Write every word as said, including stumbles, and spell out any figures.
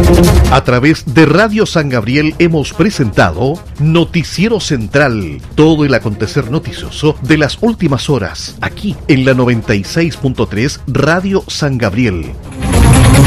A través de Radio San Gabriel hemos presentado Noticiero Central, todo el acontecer noticioso de las últimas horas, aquí en la noventa y seis punto tres Radio San Gabriel.